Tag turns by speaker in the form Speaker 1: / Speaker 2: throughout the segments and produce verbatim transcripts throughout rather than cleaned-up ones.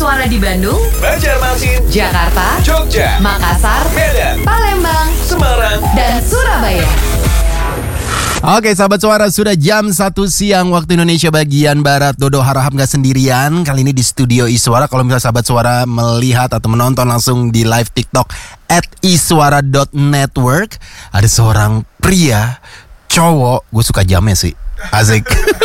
Speaker 1: Suara di Bandung,
Speaker 2: Banjarmasin,
Speaker 1: Jakarta,
Speaker 2: Jogja,
Speaker 1: Makassar,
Speaker 2: Medan,
Speaker 1: Palembang,
Speaker 2: Semarang,
Speaker 1: dan Surabaya.
Speaker 3: Oke sahabat suara, sudah jam satu siang waktu Indonesia bagian Barat. Dodo harap gak sendirian kali ini di studio Iswara. Kalau misalnya sahabat suara melihat atau menonton langsung di live TikTok at iswara dot network, ada seorang pria cowok, gue suka jamnya sih, asik.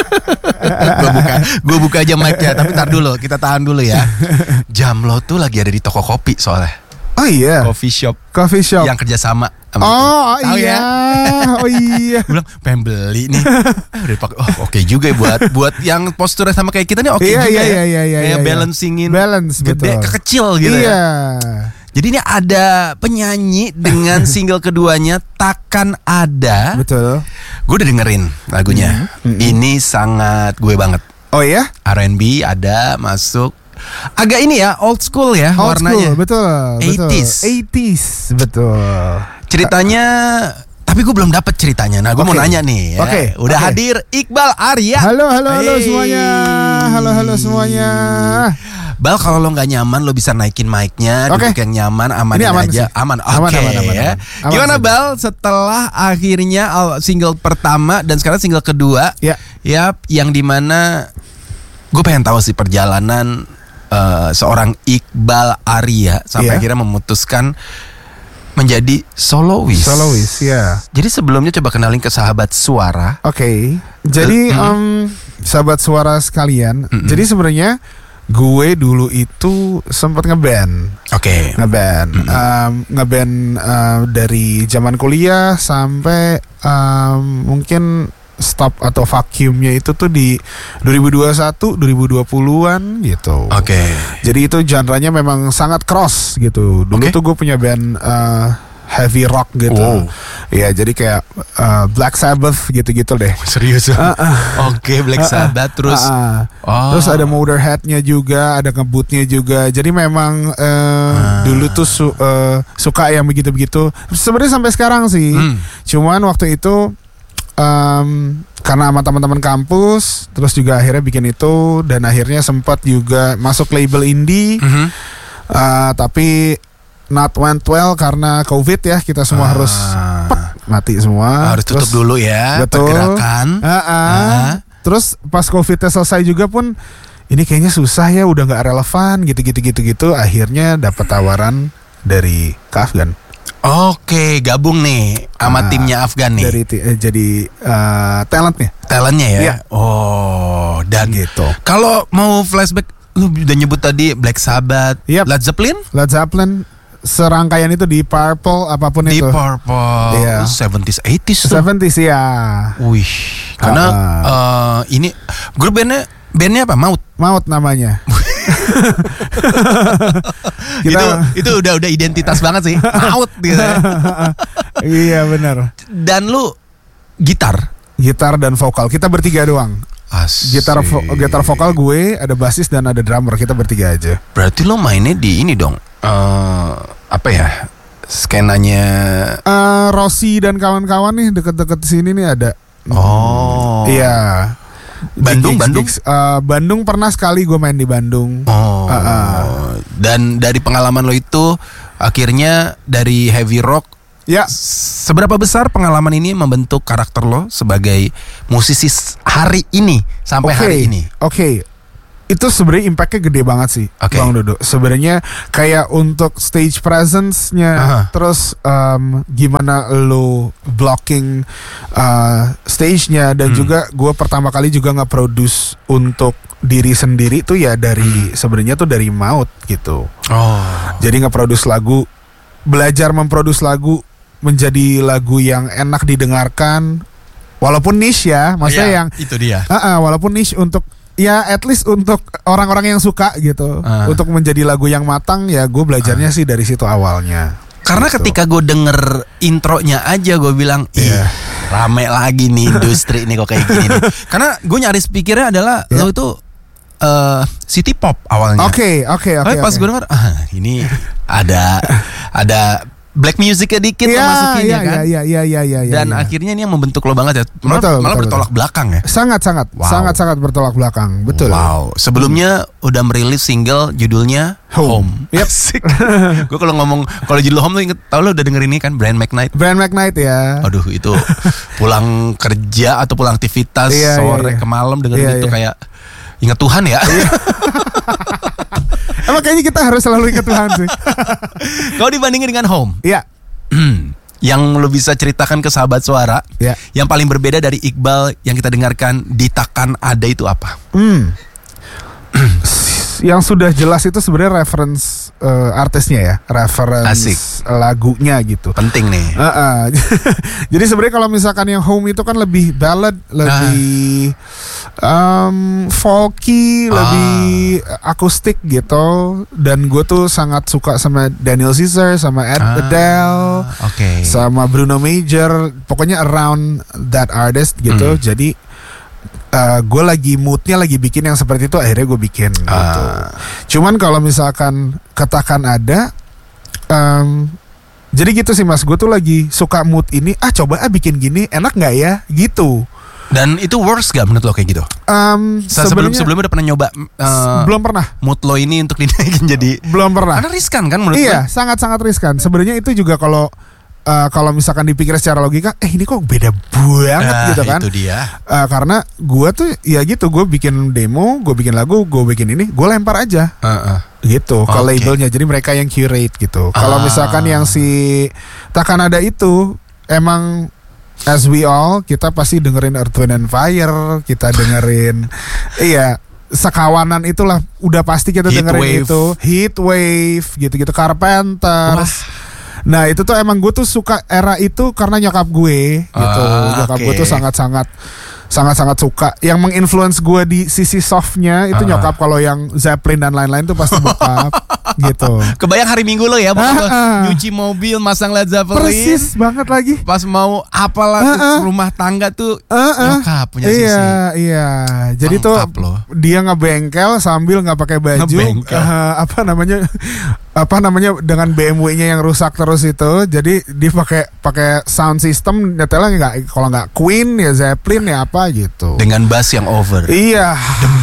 Speaker 3: Gue buka, gue buka aja mic-nya, tapi tar dulu, kita tahan dulu ya. Jam lo tuh lagi ada di toko kopi soalnya.
Speaker 4: Oh iya,
Speaker 3: Coffee shop,
Speaker 4: coffee shop
Speaker 3: yang kerjasama.
Speaker 4: Oh
Speaker 3: Tahu
Speaker 4: iya,
Speaker 3: ya?
Speaker 4: oh iya.
Speaker 3: Gue bilang pengen beli nih. Udah pakai. Oh, oke okay juga ya buat buat yang posturnya sama kayak kita nih oke okay
Speaker 4: Iya,
Speaker 3: juga
Speaker 4: iya,
Speaker 3: ya.
Speaker 4: iya, iya, iya,
Speaker 3: Kayak
Speaker 4: iya.
Speaker 3: balancingin
Speaker 4: Balance,
Speaker 3: gede
Speaker 4: betul.
Speaker 3: ke kecil gitu
Speaker 4: Iya.
Speaker 3: ya. Jadi ini ada penyanyi dengan single keduanya Takkan Ada.
Speaker 4: Betul.
Speaker 3: Gue udah dengerin lagunya.
Speaker 4: Mm-hmm.
Speaker 3: Ini sangat gue banget.
Speaker 4: Oh ya?
Speaker 3: R and B ada masuk. Agak ini ya, old school ya
Speaker 4: Old
Speaker 3: warnanya.
Speaker 4: school, betul, betul.
Speaker 3: eighties.
Speaker 4: eighties, betul.
Speaker 3: Ceritanya, tapi gue belum dapet ceritanya. Nah, gue mau
Speaker 4: Oke.
Speaker 3: nanya nih. Ya.
Speaker 4: Oke,
Speaker 3: Udah
Speaker 4: oke.
Speaker 3: hadir Iqbal Arya.
Speaker 4: Halo, halo, halo
Speaker 3: Hey.
Speaker 4: semuanya. Halo, halo semuanya.
Speaker 3: Bal, kalau lo nggak nyaman, lo bisa naikin mic-nya,
Speaker 4: Oke.
Speaker 3: duduk yang nyaman, amanin
Speaker 4: Ini aman
Speaker 3: aja,
Speaker 4: sih.
Speaker 3: aman. Oke
Speaker 4: Aman, aman, aman,
Speaker 3: ya.
Speaker 4: aman. Aman
Speaker 3: Gimana
Speaker 4: sih.
Speaker 3: Bal? Setelah akhirnya al- single pertama dan sekarang single kedua,
Speaker 4: Ya.
Speaker 3: ya, yang dimana gue pengen tahu sih perjalanan uh, seorang Iqbal Arya sampai
Speaker 4: Iya.
Speaker 3: akhirnya memutuskan menjadi solois.
Speaker 4: Solois, ya.
Speaker 3: Jadi sebelumnya coba kenalin ke sahabat suara.
Speaker 4: Oke. Jadi
Speaker 3: Mm-mm.
Speaker 4: em, sahabat suara sekalian,
Speaker 3: Mm-mm.
Speaker 4: jadi sebenarnya gue dulu itu sempat ngeband.
Speaker 3: Oke.
Speaker 4: Ngeband, Em, ngeband em, dari zaman kuliah sampai em, mungkin stop atau vacuumnya itu tuh di dua ribu dua puluh satu dua ribu dua puluhan gitu.
Speaker 3: Oke.
Speaker 4: Jadi itu genre-nya memang sangat cross gitu. Dulu
Speaker 3: Oke.
Speaker 4: tuh gue punya band eh, heavy rock gitu.
Speaker 3: Wow.
Speaker 4: Ya jadi kayak eh, Black Sabbath gitu-gitu deh.
Speaker 3: Serius? Oke, Black Sabbath terus.
Speaker 4: Ah, ah.
Speaker 3: Oh.
Speaker 4: Terus ada Motorhead-nya juga, ada ngebutnya juga. Jadi memang eh,
Speaker 3: Ah.
Speaker 4: dulu tuh su- eh, suka yang begitu-begitu. Sebenarnya sampai sekarang sih.
Speaker 3: Hmm.
Speaker 4: Cuman waktu itu em, karena sama teman-teman kampus, terus juga akhirnya bikin itu dan akhirnya sempat juga masuk label indie.
Speaker 3: Mhm.
Speaker 4: Eh, tapi not went well karena COVID ya, kita semua
Speaker 3: Ah.
Speaker 4: harus pek, mati semua.
Speaker 3: Harus tutup
Speaker 4: Terus-
Speaker 3: dulu ya
Speaker 4: Betul.
Speaker 3: pergerakan.
Speaker 4: Ah, ah.
Speaker 3: Ah.
Speaker 4: Terus pas COVIDnya selesai juga pun ini kayaknya susah ya, udah nggak relevan gitu-gitu gitu-gitu. Akhirnya dapat tawaran dari Afgan.
Speaker 3: Oke, gabung nih sama
Speaker 4: Ah,
Speaker 3: timnya Afgan nih.
Speaker 4: Dari ti- eh, jadi eh, talentnya
Speaker 3: Talentnya ya.
Speaker 4: Iya.
Speaker 3: Oh, dan
Speaker 4: gitu.
Speaker 3: kalau mau flashback, lu udah nyebut tadi Black Sabbath,
Speaker 4: Yep.
Speaker 3: Led Zeppelin,
Speaker 4: Led Zeppelin serangkaian itu di Purple apapun
Speaker 3: Deep
Speaker 4: itu.
Speaker 3: Purple,
Speaker 4: Iya.
Speaker 3: seventies, eighties tuh.
Speaker 4: seventies ya.
Speaker 3: Wih, karena eh, ini grup bandnya bandnya apa? Maut.
Speaker 4: Maut namanya.
Speaker 3: itu itu udah udah identitas banget sih. Maut gitu ya.
Speaker 4: Iya benar.
Speaker 3: Dan lu gitar.
Speaker 4: Gitar dan vokal kita bertiga doang.
Speaker 3: Asik.
Speaker 4: Gitar vo- gitar vokal gue, ada basis dan ada drummer, kita bertiga aja.
Speaker 3: Berarti lo mainnya di ini dong. eh apa ya? Skenanya.
Speaker 4: Eh Rossi dan kawan-kawan nih deket-deket sini nih ada.
Speaker 3: Oh.
Speaker 4: Iya.
Speaker 3: Bandung,
Speaker 4: Gigs,
Speaker 3: Bandung?
Speaker 4: gigs. Eh, Bandung pernah sekali gue main di Bandung.
Speaker 3: Oh.
Speaker 4: Ah, ah.
Speaker 3: Dan dari pengalaman lo itu akhirnya dari heavy rock,
Speaker 4: Ya.
Speaker 3: seberapa besar pengalaman ini membentuk karakter lo sebagai musisi hari ini sampai
Speaker 4: Oke.
Speaker 3: hari ini?
Speaker 4: Oke. Itu sebenarnya impactnya gede banget sih,
Speaker 3: Oke.
Speaker 4: Bang Dodo. Sebenarnya kayak untuk stage presence-nya,
Speaker 3: Aha.
Speaker 4: terus em, gimana lo blocking uh, stage-nya, dan
Speaker 3: Hmm.
Speaker 4: juga gue pertama kali juga nge-produce untuk diri sendiri tuh ya dari sebenarnya tuh dari Maut gitu.
Speaker 3: Oh.
Speaker 4: Jadi nge-produce lagu, belajar memproduce lagu menjadi lagu yang enak didengarkan, walaupun niche ya, maksudnya
Speaker 3: Iya,
Speaker 4: yang
Speaker 3: itu dia.
Speaker 4: Ah, ah, walaupun niche untuk ya at least untuk orang-orang yang suka gitu,
Speaker 3: Ah.
Speaker 4: untuk menjadi lagu yang matang ya gue belajarnya sih dari situ awalnya.
Speaker 3: Karena
Speaker 4: Gitu.
Speaker 3: ketika gue denger intronya aja gue bilang, ih
Speaker 4: Iya.
Speaker 3: rame lagi nih industri ini kok kayak gini nih. Karena gue nyaris pikirnya adalah
Speaker 4: Iya.
Speaker 3: lo itu eh, city pop awalnya.
Speaker 4: Oke, oke, oke.
Speaker 3: Tapi pas
Speaker 4: oke.
Speaker 3: gue denger, ah, ini ada ada black musicnya dikit lo
Speaker 4: Iya,
Speaker 3: masukin
Speaker 4: iya,
Speaker 3: ya kan.
Speaker 4: iya, iya, iya, iya, iya,
Speaker 3: Dan
Speaker 4: iya.
Speaker 3: akhirnya ini yang membentuk lo banget ya. Malah,
Speaker 4: Betul,
Speaker 3: malah
Speaker 4: betul,
Speaker 3: bertolak
Speaker 4: betul.
Speaker 3: belakang ya.
Speaker 4: Sangat sangat
Speaker 3: Wow.
Speaker 4: sangat sangat bertolak belakang, betul.
Speaker 3: Wow. Sebelumnya udah merilis single judulnya
Speaker 4: Home.
Speaker 3: Home.
Speaker 4: Yep.
Speaker 3: Asik. Gue kalau ngomong kalau judul Home tuh inget, tau lo udah denger ini kan Brian McKnight.
Speaker 4: Brian McKnight ya.
Speaker 3: Aduh itu pulang kerja atau pulang aktivitas
Speaker 4: Iya,
Speaker 3: sore
Speaker 4: iya, iya.
Speaker 3: ke malam dengerin
Speaker 4: Iya,
Speaker 3: itu
Speaker 4: iya.
Speaker 3: kayak ingat Tuhan ya.
Speaker 4: Emang kayaknya kita harus selalu ingat Tuhan sih.
Speaker 3: Kalau dibandingin dengan Home,
Speaker 4: Iya.
Speaker 3: yang lo bisa ceritakan ke sahabat suara,
Speaker 4: Ya.
Speaker 3: yang paling berbeda dari Iqbal yang kita dengarkan di Takkan Ada itu apa?
Speaker 4: Hmm. Yang sudah jelas itu sebenarnya reference eh, artisnya ya, reference
Speaker 3: Asik.
Speaker 4: lagunya gitu.
Speaker 3: Penting nih.
Speaker 4: Uh-uh. Jadi sebenarnya kalau misalkan yang Home itu kan lebih ballad, lebih um, folky,
Speaker 3: Ah.
Speaker 4: lebih akustik gitu. Dan gue tuh sangat suka sama Daniel Caesar, sama Ed
Speaker 3: Ah,
Speaker 4: Adele,
Speaker 3: Oke.
Speaker 4: sama Bruno Major. Pokoknya around that artist gitu.
Speaker 3: Hmm.
Speaker 4: Jadi uh, gue lagi moodnya lagi bikin yang seperti itu, akhirnya gue bikin gitu.
Speaker 3: Ah.
Speaker 4: Cuman kalau misalkan katakan ada, um, jadi gitu sih mas, gue tuh lagi suka mood ini. Ah coba ah bikin gini, enak nggak ya? Gitu.
Speaker 3: Dan itu works gak menurut lo kayak gitu?
Speaker 4: Um,
Speaker 3: Se- Sebelum
Speaker 4: sebenarnya
Speaker 3: sebelumnya udah pernah nyoba uh,
Speaker 4: belum pernah,
Speaker 3: mood lo ini untuk dinaikin jadi
Speaker 4: belum pernah.
Speaker 3: karena riskan kan menurut
Speaker 4: Iya,
Speaker 3: gue?
Speaker 4: sangat sangat riskan. Sebenarnya itu juga kalau uh, kalau misalkan dipikir secara logika, eh ini kok beda banget
Speaker 3: Nah,
Speaker 4: gitu kan?
Speaker 3: itu dia.
Speaker 4: Uh, karena gue tuh ya gitu, gue bikin demo, gue bikin lagu, gue bikin ini, gue lempar aja.
Speaker 3: Uh-uh.
Speaker 4: Gitu ke
Speaker 3: Oke.
Speaker 4: labelnya, jadi mereka yang curate gitu. Kalau
Speaker 3: Ah.
Speaker 4: misalkan yang si Takkan Ada itu emang as we all, kita pasti dengerin Earth, Wind and Fire, kita dengerin iya sekawanan itulah udah pasti kita
Speaker 3: Heat
Speaker 4: dengerin
Speaker 3: Wave.
Speaker 4: itu Heat Wave gitu-gitu, Carpenters. Nah itu tuh emang gue tuh suka era itu karena nyokap gue gitu.
Speaker 3: Ah,
Speaker 4: Nyokap
Speaker 3: oke.
Speaker 4: gue tuh sangat-sangat sangat-sangat suka. Yang menginfluence gue di sisi softnya itu
Speaker 3: Ah.
Speaker 4: nyokap. Kalau yang Zeppelin dan lain-lain tuh pasti bokap gitu.
Speaker 3: Kebayang hari Minggu lo ya, waktu
Speaker 4: Ah, ah.
Speaker 3: nyuci mobil, masang Led Zeppelin.
Speaker 4: Persis banget lagi.
Speaker 3: Pas mau apalah
Speaker 4: Ah, ah.
Speaker 3: rumah tangga tuh
Speaker 4: Ah, ah.
Speaker 3: nyokap punya
Speaker 4: Iya,
Speaker 3: sisi.
Speaker 4: iya. Jadi
Speaker 3: Lengkap
Speaker 4: tuh
Speaker 3: loh.
Speaker 4: dia ngebengkel sambil nggak pakai baju.
Speaker 3: Ngebengkel.
Speaker 4: Eh, apa namanya? Apa namanya dengan B M W-nya yang rusak terus itu. Jadi dia pakai pakai sound system, nyetelnya nggak, kalau nggak Queen ya Zeppelin ya apa gitu.
Speaker 3: Dengan bass yang over.
Speaker 4: Iya.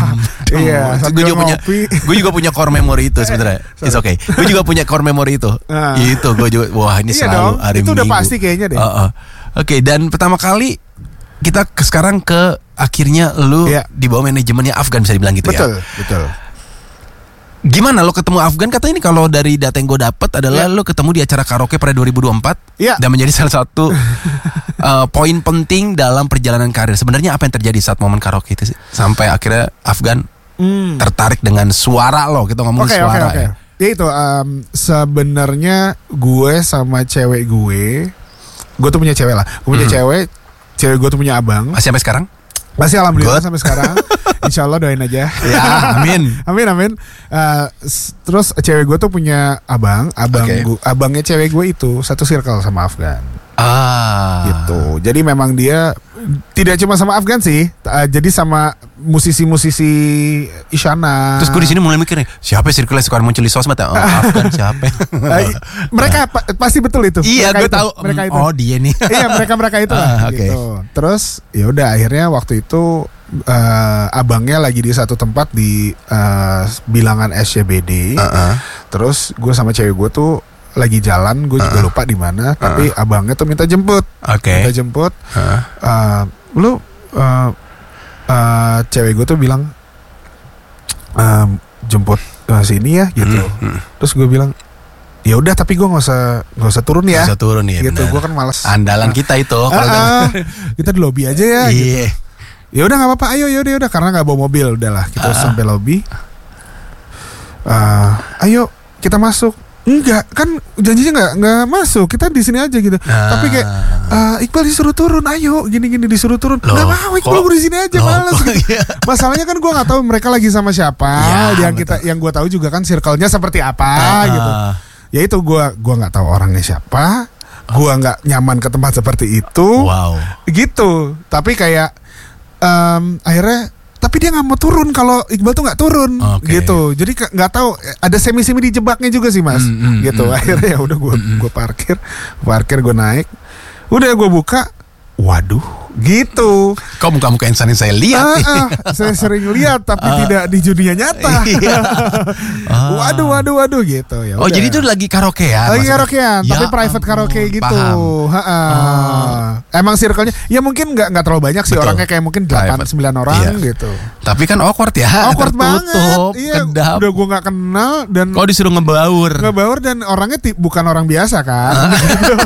Speaker 4: Iya,
Speaker 3: gue
Speaker 4: sambil
Speaker 3: juga punya,
Speaker 4: ngopi.
Speaker 3: gue juga punya core memory itu sebenarnya. It's okay. Gue juga punya core memory itu.
Speaker 4: Ah.
Speaker 3: Itu gue juga. Wah ini
Speaker 4: Iya
Speaker 3: selalu
Speaker 4: dong,
Speaker 3: hari
Speaker 4: itu udah
Speaker 3: Minggu.
Speaker 4: pasti kayaknya deh.
Speaker 3: Uh-uh. Oke, dan pertama kali kita ke sekarang ke akhirnya lu
Speaker 4: Iya.
Speaker 3: di bawah manajemennya Afgan bisa dibilang gitu
Speaker 4: Betul,
Speaker 3: ya.
Speaker 4: betul.
Speaker 3: Gimana lo ketemu Afgan? Katanya ini kalau dari data yang gue dapat adalah lo ketemu di acara karaoke pada dua ribu dua puluh empat
Speaker 4: Iya.
Speaker 3: dan menjadi salah satu uh, poin penting dalam perjalanan karir. Sebenarnya apa yang terjadi saat momen karaoke itu sih? Sampai akhirnya Afgan
Speaker 4: Hmm.
Speaker 3: tertarik dengan suara lo. Kita ngomong
Speaker 4: Oke, oke,
Speaker 3: suara
Speaker 4: oke.
Speaker 3: ya.
Speaker 4: Ya itu um, sebenarnya gue sama cewek gue, gue tuh punya cewek lah. Gue punya
Speaker 3: Mhm.
Speaker 4: cewek, cewek gue tuh punya abang.
Speaker 3: Masih sampai sekarang?
Speaker 4: Masih alhamdulillah
Speaker 3: Good.
Speaker 4: sampai sekarang. Insya Allah doain aja.
Speaker 3: Ya, amin.
Speaker 4: Amin amin. Uh, s- terus cewek gue tuh punya abang, abang
Speaker 3: Oke.
Speaker 4: gu- abangnya cewek gue itu satu circle sama Afgan.
Speaker 3: Ah.
Speaker 4: Gitu. Jadi memang dia tidak cuma sama Afgan sih, uh, jadi sama musisi-musisi Isyana.
Speaker 3: Terus gue di sini mulai mikir nih, siapa circle yang suka muncul di sosmed ya? Oh, Afgan siapa?
Speaker 4: Uh, mereka pa- pasti betul itu.
Speaker 3: Iya,
Speaker 4: Mereka
Speaker 3: gue
Speaker 4: itu,
Speaker 3: tahu.
Speaker 4: Mereka
Speaker 3: Mm,
Speaker 4: itu.
Speaker 3: Oh, dia nih.
Speaker 4: Iya mereka mereka itu lah,
Speaker 3: Ah, oke.
Speaker 4: gitu. Terus ya udah akhirnya waktu itu uh, abangnya lagi di satu tempat di uh, bilangan S C B D.
Speaker 3: Uh-uh.
Speaker 4: Terus gue sama cewek gue tuh lagi jalan, gue juga
Speaker 3: Uh-uh.
Speaker 4: lupa di mana. Tapi abangnya tuh minta jemput,
Speaker 3: Oke.
Speaker 4: minta jemput.
Speaker 3: Uh.
Speaker 4: Uh, lu uh, uh, cewek gue tuh bilang um, jemput ke sini ya gitu.
Speaker 3: Hmm, hmm.
Speaker 4: Terus gue bilang ya udah tapi gue nggak usah nggak usah turun ya.
Speaker 3: Bisa turun ya,
Speaker 4: Gitu,
Speaker 3: benar.
Speaker 4: gue kan males.
Speaker 3: Andalan kita itu.
Speaker 4: Ah,
Speaker 3: Kalau
Speaker 4: ah, kita di lobby aja ya. gitu.
Speaker 3: Iya.
Speaker 4: Ya udah nggak apa-apa, ayo ya udah ya udah karena nggak bawa mobil, udahlah kita
Speaker 3: Ah.
Speaker 4: sampai lobby. Ah, ayo kita masuk. Enggak, kan janjinya nggak nggak masuk, kita di sini aja gitu.
Speaker 3: Ah.
Speaker 4: Tapi kayak ah, Iqbal disuruh turun, ayo gini-gini disuruh turun.
Speaker 3: Loh,
Speaker 4: Nggak mau, Iqbal
Speaker 3: kok-
Speaker 4: gue di sini aja,
Speaker 3: Loh,
Speaker 4: males.
Speaker 3: kok
Speaker 4: Gitu.
Speaker 3: iya?
Speaker 4: Masalahnya kan gue nggak tahu mereka lagi sama siapa.
Speaker 3: Ya,
Speaker 4: yang kita,
Speaker 3: betul.
Speaker 4: yang gue tahu juga kan circle-nya seperti apa
Speaker 3: Ah.
Speaker 4: gitu. Ya itu gue gua nggak tahu orangnya siapa. Gue nggak nyaman ke tempat seperti itu.
Speaker 3: Wow.
Speaker 4: Gitu. Tapi kayak em, akhirnya tapi dia nggak mau turun kalau Iqbal tuh nggak turun,
Speaker 3: okay.
Speaker 4: gitu. Jadi nggak tahu, ada semi-semi dijebaknya juga sih mas,
Speaker 3: mm, mm,
Speaker 4: gitu.
Speaker 3: Mm,
Speaker 4: Akhirnya ya udah gue
Speaker 3: mm,
Speaker 4: gue parkir, parkir gue naik, udah gue buka, waduh, gitu.
Speaker 3: Kok muka-muka insan yang saya lihat?
Speaker 4: Ah, ah, saya sering lihat tapi
Speaker 3: Ah.
Speaker 4: tidak di dunia nyata.
Speaker 3: Iya. Ah.
Speaker 4: Waduh, waduh, waduh, gitu. Ya
Speaker 3: Oh
Speaker 4: udah.
Speaker 3: jadi itu lagi karaokean?
Speaker 4: Lagi
Speaker 3: maksudnya?
Speaker 4: karaokean,
Speaker 3: Ya
Speaker 4: tapi private
Speaker 3: ampun,
Speaker 4: karaoke gitu.
Speaker 3: paham.
Speaker 4: Ha-ha.
Speaker 3: Oh.
Speaker 4: Emang circle-nya ya mungkin nggak nggak terlalu banyak sih,
Speaker 3: Betul.
Speaker 4: orangnya kayak mungkin delapan
Speaker 3: Private.
Speaker 4: sembilan orang
Speaker 3: Iya.
Speaker 4: gitu.
Speaker 3: Tapi kan awkward ya.
Speaker 4: Awkward banget.
Speaker 3: Tertutup,
Speaker 4: Iya,
Speaker 3: kedap.
Speaker 4: udah gue nggak kenal dan
Speaker 3: Kok disuruh ngebaur?
Speaker 4: ngebaur dan orangnya ti- bukan orang biasa kan.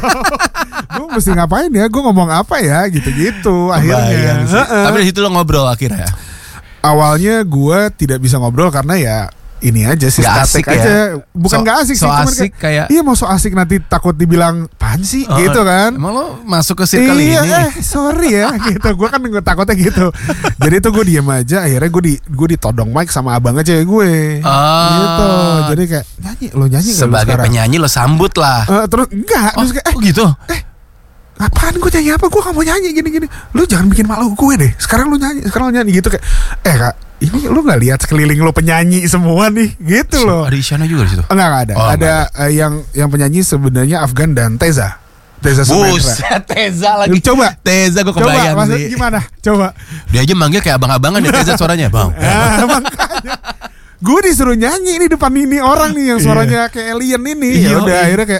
Speaker 4: Gue mesti ngapain ya? Gue ngomong apa ya? Gitu-gitu akhirnya.
Speaker 3: Kebayang sih.
Speaker 4: Ha-ha.
Speaker 3: Tapi dari situ lo ngobrol akhirnya.
Speaker 4: Awalnya gue tidak bisa ngobrol karena ya ini aja sih,
Speaker 3: Nggak
Speaker 4: statik
Speaker 3: asik ya?
Speaker 4: aja. Bukan
Speaker 3: So-
Speaker 4: nggak asik
Speaker 3: so
Speaker 4: sih, cuman
Speaker 3: asik kayak-
Speaker 4: iya mau so asik nanti takut dibilang apaan sih,
Speaker 3: Oh,
Speaker 4: gitu kan.
Speaker 3: Emang lo masuk ke circle
Speaker 4: Iya,
Speaker 3: ini?
Speaker 4: eh sorry ya gitu. Gue kan gue takutnya gitu. Jadi tuh gue diem aja. Akhirnya gue di gue ditodong mic sama abangnya cewek gue.
Speaker 3: Oh.
Speaker 4: Gitu. Jadi kayak nyanyi lo nyanyi nggak lo
Speaker 3: Sebagai
Speaker 4: sekarang?
Speaker 3: penyanyi lo sambut lah.
Speaker 4: Eh, terus enggak.
Speaker 3: Oh,
Speaker 4: Terus kayak eh
Speaker 3: oh gitu?
Speaker 4: apaan gue nyanyi apa? Gue gak mau nyanyi gini-gini. Lu jangan bikin malu gue deh. Sekarang lu nyanyi. Sekarang lu nyanyi gitu kayak. Eh kak, ini lu nggak lihat sekeliling lo penyanyi semua nih, gitu loh.
Speaker 3: Ada Isyana juga di situ.
Speaker 4: Enggak, enggak ada.
Speaker 3: Oh,
Speaker 4: ada eh, yang yang penyanyi sebenarnya Afgan dan Teza. Teza Sumendra.
Speaker 3: Buset, Teza lagi.
Speaker 4: Coba.
Speaker 3: Teza gue
Speaker 4: Coba,
Speaker 3: kebayang
Speaker 4: maksud
Speaker 3: sih.
Speaker 4: gimana? Coba.
Speaker 3: Dia aja manggil kayak abang-abangan ya Teza suaranya, Bang.
Speaker 4: Ah, makanya. Gue disuruh nyanyi ini depan ini orang nih yang suaranya kayak alien ini.
Speaker 3: Iya,
Speaker 4: Ya udah
Speaker 3: iya.
Speaker 4: akhirnya kayak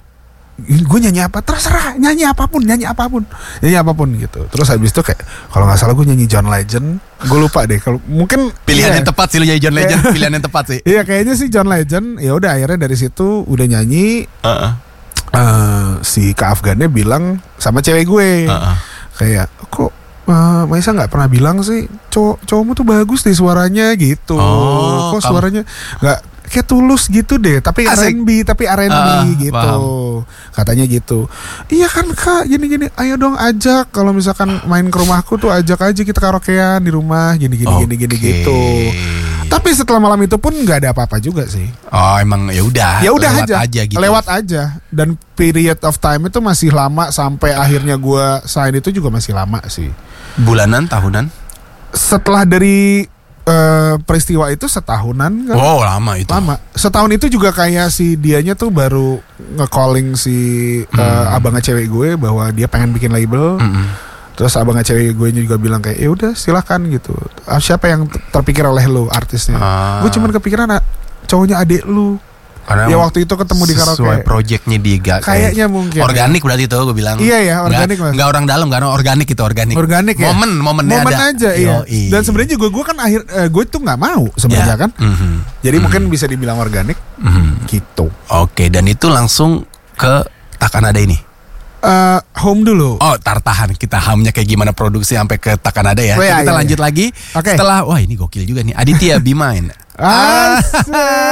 Speaker 4: gue nyanyi apa, terserah, nyanyi apapun, nyanyi apapun, nyanyi apapun gitu. Terus habis itu kayak kalau nggak salah gue nyanyi John Legend, gue lupa deh. Kalau mungkin
Speaker 3: Pilihan
Speaker 4: iya.
Speaker 3: yang tepat sih lo jadi John Legend, pilihan yang tepat sih.
Speaker 4: Iya kayaknya sih John Legend. Ya udah akhirnya dari situ udah nyanyi.
Speaker 3: Heeh.
Speaker 4: eh, si Kak Afgannya bilang sama cewek gue,
Speaker 3: Heeh.
Speaker 4: kayak kok uh, Maisa nggak pernah bilang sih cowok cowokmu tuh bagus deh suaranya gitu.
Speaker 3: Oh,
Speaker 4: Kok
Speaker 3: kamu-
Speaker 4: suaranya nggak kayak Tulus gitu deh, tapi
Speaker 3: Asik.
Speaker 4: R and B, tapi R and B
Speaker 3: Ah,
Speaker 4: gitu.
Speaker 3: paham.
Speaker 4: Katanya gitu. Iya kan Kak, gini-gini. Ayo dong ajak, kalau misalkan main ke rumahku tuh ajak aja kita karaokean di rumah, gini-gini gini-gini
Speaker 3: Oke.
Speaker 4: gitu. Tapi setelah malam itu pun nggak ada apa-apa juga sih.
Speaker 3: Oh emang ya udah.
Speaker 4: Ya udah
Speaker 3: lewat
Speaker 4: aja,
Speaker 3: gitu.
Speaker 4: lewat aja. Dan period of time itu masih lama sampai akhirnya gua sign itu juga masih lama sih.
Speaker 3: Bulanan, tahunan?
Speaker 4: Setelah dari eh, peristiwa itu setahunan kan.
Speaker 3: Wow lama itu.
Speaker 4: Lama. Setahun itu juga kayak si dianya tuh baru nge-calling si eh,
Speaker 3: Hmm.
Speaker 4: abangnya cewek gue bahwa dia pengen bikin label.
Speaker 3: Mm-mm.
Speaker 4: Terus abangnya cewek gue juga bilang kayak ya udah silakan gitu. Ah, siapa yang t- terpikir oleh lu artisnya?
Speaker 3: Ah.
Speaker 4: Gue cuman kepikiran ah, cowoknya adik lu.
Speaker 3: Karena
Speaker 4: Ya waktu itu ketemu di karaoke.
Speaker 3: sesuai projectnya dia gak
Speaker 4: Kayaknya mungkin.
Speaker 3: organik berarti itu gue bilang.
Speaker 4: Iya ya, organik,
Speaker 3: Nggak,
Speaker 4: Mas.
Speaker 3: nggak orang dalam karena organik itu organik.
Speaker 4: Organik ya.
Speaker 3: Momen momennya
Speaker 4: Momen
Speaker 3: ada.
Speaker 4: aja iya.
Speaker 3: Yoi.
Speaker 4: Dan sebenarnya juga gue kan akhir eh, gue tuh nggak mau sebenarnya
Speaker 3: Ya.
Speaker 4: kan.
Speaker 3: Mhm.
Speaker 4: Jadi
Speaker 3: Mhm.
Speaker 4: mungkin bisa dibilang organik
Speaker 3: Mhm.
Speaker 4: gitu.
Speaker 3: Oke, dan itu langsung ke Takanada ini.
Speaker 4: Eh, home dulu.
Speaker 3: Oh, tartahan kita hamnya kayak gimana produksi sampai ke Takanada ya.
Speaker 4: Oh, iya,
Speaker 3: kita
Speaker 4: iya,
Speaker 3: lanjut
Speaker 4: iya.
Speaker 3: lagi
Speaker 4: Oke.
Speaker 3: setelah wah ini gokil juga nih. Aditya Be Mine.
Speaker 4: Asik.